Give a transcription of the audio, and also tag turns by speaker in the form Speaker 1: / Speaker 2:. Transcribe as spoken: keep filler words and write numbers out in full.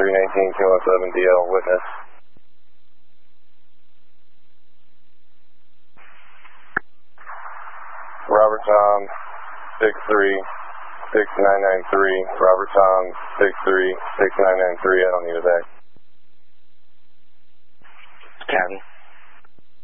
Speaker 1: three nineteen, two one seven D L, witness. Robert Tom, six three six nine nine three, Robert Tom, six three six nine nine three, I don't need a back.